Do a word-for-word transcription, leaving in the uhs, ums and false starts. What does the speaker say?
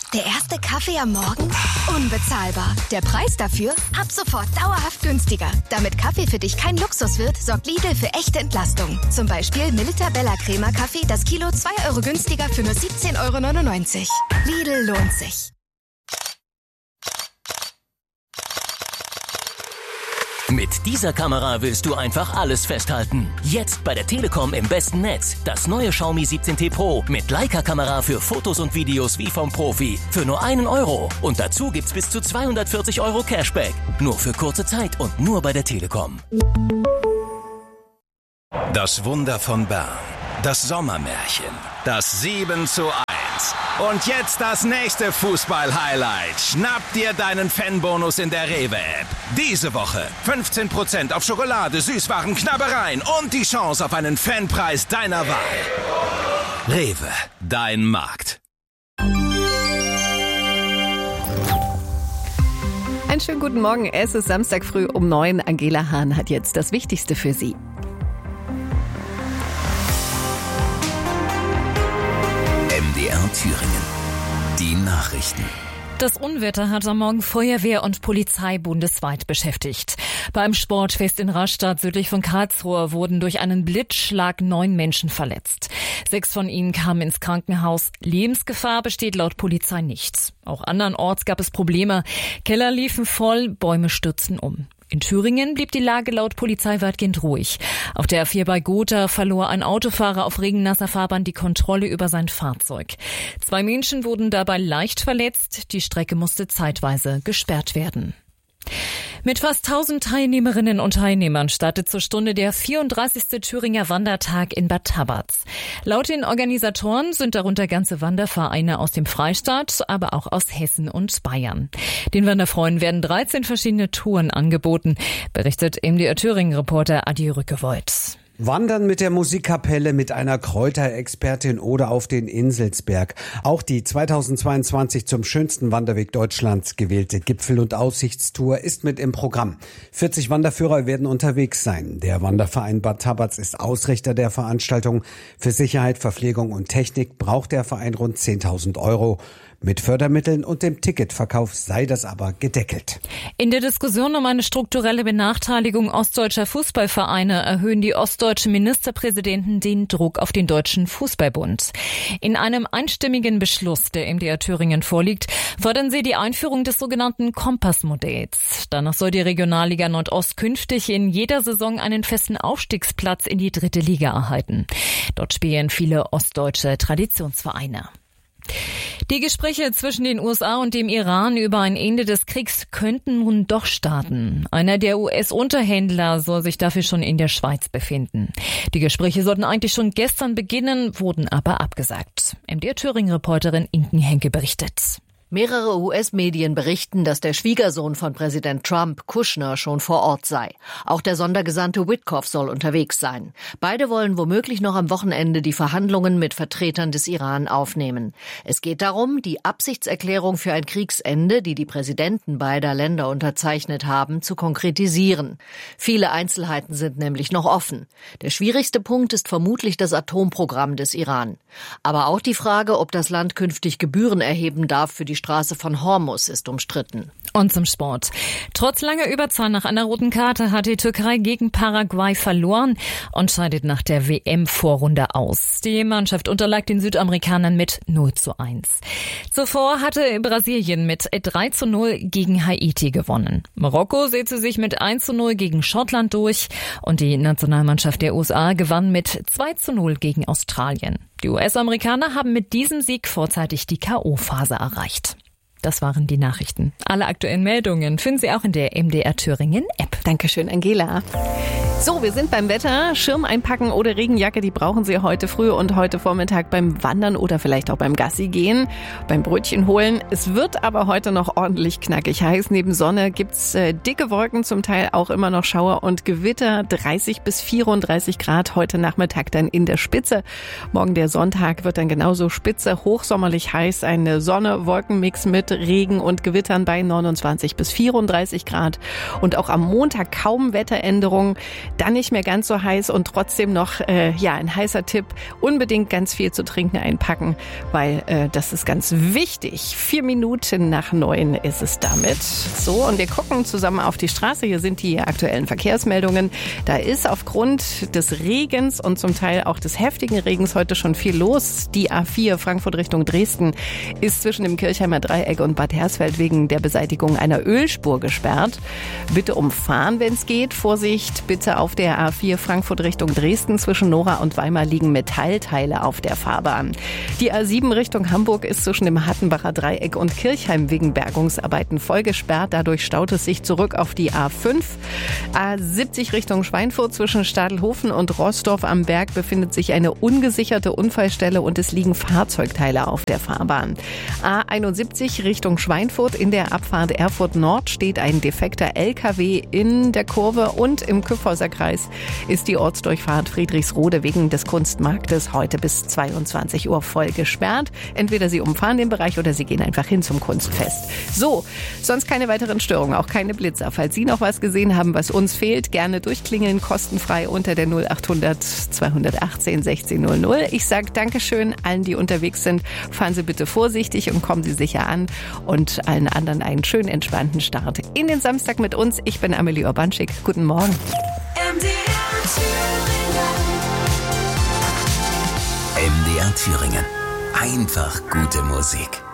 Der erste Kaffee am Morgen? Unbezahlbar. Der Preis dafür? Ab sofort dauerhaft günstiger. Damit Kaffee für dich kein Luxus wird, sorgt Lidl für echte Entlastung. Zum Beispiel Melitta Bella Crema Kaffee, das Kilo zwei Euro günstiger für nur siebzehn Euro neunundneunzig. Lidl lohnt sich. Mit dieser Kamera willst du einfach alles festhalten. Jetzt bei der Telekom im besten Netz. Das neue Xiaomi siebzehn T Pro mit Leica-Kamera für Fotos und Videos wie vom Profi. Für nur einen Euro. Und dazu gibt's bis zu zweihundertvierzig Euro Cashback. Nur für kurze Zeit und nur bei der Telekom. Das Wunder von Bern. Das Sommermärchen. Das sieben zu eins. Und jetzt das nächste Fußball-Highlight. Schnapp dir deinen Fanbonus in der Rewe-App. Diese Woche fünfzehn Prozent auf Schokolade, Süßwaren, Knabbereien und die Chance auf einen Fanpreis deiner Wahl. Rewe, dein Markt. Einen schönen guten Morgen. Es ist Samstag früh um neun. Angela Hahn hat jetzt das Wichtigste für Sie. M D R Thüringen. Die Nachrichten. Das Unwetter hat am Morgen Feuerwehr und Polizei bundesweit beschäftigt. Beim Sportfest in Rastatt südlich von Karlsruhe wurden durch einen Blitzschlag neun Menschen verletzt. Sechs von ihnen kamen ins Krankenhaus. Lebensgefahr besteht laut Polizei nicht. Auch andernorts gab es Probleme. Keller liefen voll, Bäume stürzten um. In Thüringen blieb die Lage laut Polizei weitgehend ruhig. Auf der A vier bei Gotha verlor ein Autofahrer auf regennasser Fahrbahn die Kontrolle über sein Fahrzeug. Zwei Menschen wurden dabei leicht verletzt. Die Strecke musste zeitweise gesperrt werden. Mit fast tausend Teilnehmerinnen und Teilnehmern startet zur Stunde der vierunddreißigste Thüringer Wandertag in Bad Tabatz. Laut den Organisatoren sind darunter ganze Wandervereine aus dem Freistaat, aber auch aus Hessen und Bayern. Den Wanderfreunden werden dreizehn verschiedene Touren angeboten, berichtet M D R Thüringen-Reporter Adi Rückewold. Wandern mit der Musikkapelle, mit einer Kräuterexpertin oder auf den Inselsberg. Auch die zweitausendzweiundzwanzig zum schönsten Wanderweg Deutschlands gewählte Gipfel- und Aussichtstour ist mit im Programm. vierzig Wanderführer werden unterwegs sein. Der Wanderverein Bad Tabatz ist Ausrichter der Veranstaltung. Für Sicherheit, Verpflegung und Technik braucht der Verein rund zehntausend Euro. Mit Fördermitteln und dem Ticketverkauf sei das aber gedeckelt. In der Diskussion um eine strukturelle Benachteiligung ostdeutscher Fußballvereine erhöhen die ostdeutschen Ministerpräsidenten den Druck auf den Deutschen Fußballbund. In einem einstimmigen Beschluss, der M D R Thüringen vorliegt, fordern sie die Einführung des sogenannten Kompassmodells. Danach soll die Regionalliga Nordost künftig in jeder Saison einen festen Aufstiegsplatz in die dritte Liga erhalten. Dort spielen viele ostdeutsche Traditionsvereine. Die Gespräche zwischen den U S A und dem Iran über ein Ende des Kriegs könnten nun doch starten. Einer der U S-Unterhändler soll sich dafür schon in der Schweiz befinden. Die Gespräche sollten eigentlich schon gestern beginnen, wurden aber abgesagt. M D R Thüringen-Reporterin Inken Henke berichtet. Mehrere U S-Medien berichten, dass der Schwiegersohn von Präsident Trump, Kushner, schon vor Ort sei. Auch der Sondergesandte Witkoff soll unterwegs sein. Beide wollen womöglich noch am Wochenende die Verhandlungen mit Vertretern des Iran aufnehmen. Es geht darum, die Absichtserklärung für ein Kriegsende, die die Präsidenten beider Länder unterzeichnet haben, zu konkretisieren. Viele Einzelheiten sind nämlich noch offen. Der schwierigste Punkt ist vermutlich das Atomprogramm des Iran. Aber auch die Frage, ob das Land künftig Gebühren erheben darf für die Straße von Hormuz, ist umstritten. Und zum Sport. Trotz langer Überzahl nach einer roten Karte hat die Türkei gegen Paraguay verloren und scheidet nach der W M-Vorrunde aus. Die Mannschaft unterlag den Südamerikanern mit null zu eins. Zuvor hatte Brasilien mit drei zu null gegen Haiti gewonnen. Marokko setzte sich mit eins zu null gegen Schottland durch und die Nationalmannschaft der U S A gewann mit zwei zu null gegen Australien. Die U S-Amerikaner haben mit diesem Sieg vorzeitig die K O-Phase erreicht. Das waren die Nachrichten. Alle aktuellen Meldungen finden Sie auch in der M D R Thüringen App. Dankeschön, Angela. So, wir sind beim Wetter. Schirm einpacken oder Regenjacke, die brauchen Sie heute früh und heute Vormittag beim Wandern oder vielleicht auch beim Gassi gehen, beim Brötchen holen. Es wird aber heute noch ordentlich knackig heiß. Neben Sonne gibt's äh, dicke Wolken, zum Teil auch immer noch Schauer und Gewitter. dreißig bis vierunddreißig Grad heute Nachmittag dann in der Spitze. Morgen der Sonntag wird dann genauso spitze, hochsommerlich heiß. Eine Sonne-Wolkenmix mit mit Regen und Gewittern bei neunundzwanzig bis vierunddreißig Grad. Und auch am Montag kaum Wetteränderungen, dann nicht mehr ganz so heiß und trotzdem noch äh, ja ein heißer Tipp, unbedingt ganz viel zu trinken einpacken, weil äh, das ist ganz wichtig. Vier Minuten nach neun ist es damit. So, und wir gucken zusammen auf die Straße. Hier sind die aktuellen Verkehrsmeldungen. Da ist aufgrund des Regens und zum Teil auch des heftigen Regens heute schon viel los. Die A vier Frankfurt Richtung Dresden ist zwischen dem Kirchheimer Dreieck und Bad Hersfeld wegen der Beseitigung einer Ölspur gesperrt. Bitte umfahren, wenn es geht. Vorsicht bitte auf der A vier Frankfurt Richtung Dresden. Zwischen Nora und Weimar liegen Metallteile auf der Fahrbahn. Die A sieben Richtung Hamburg ist zwischen dem Hattenbacher Dreieck und Kirchheim wegen Bergungsarbeiten voll gesperrt. Dadurch staut es sich zurück auf die A fünf. A siebzig Richtung Schweinfurt zwischen Stadelhofen und Roßdorf am Berg befindet sich eine ungesicherte Unfallstelle und es liegen Fahrzeugteile auf der Fahrbahn. A einundsiebzig Richtung Schweinfurt in der Abfahrt Erfurt Nord steht ein defekter L K W in der Kurve und im Kyffhäuser Kreis ist die Ortsdurchfahrt Friedrichsrode wegen des Kunstmarktes heute bis zweiundzwanzig Uhr voll gesperrt. Entweder Sie umfahren den Bereich oder Sie gehen einfach hin zum Kunstfest. So, sonst keine weiteren Störungen, auch keine Blitzer. Falls Sie noch was gesehen haben, was uns fehlt, gerne durchklingeln, kostenfrei unter der null achthundert zweihundertachtzehn sechzehn null null. Ich sage Dankeschön allen, die unterwegs sind. Fahren Sie bitte vorsichtig und kommen Sie sicher an und allen anderen einen schönen, entspannten Start in den Samstag mit uns. Ich bin Amelie Urbanschik. Guten Morgen. M D R Thüringen. Einfach gute Musik.